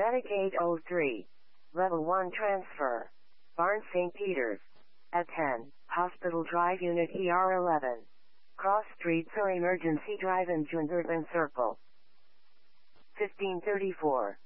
Medicaid 03. Level 1 transfer. Barnes St. Peter's. At 10, Hospital Drive Unit ER 11. Cross Streets or Emergency Drive in Jungervan Circle. 1534.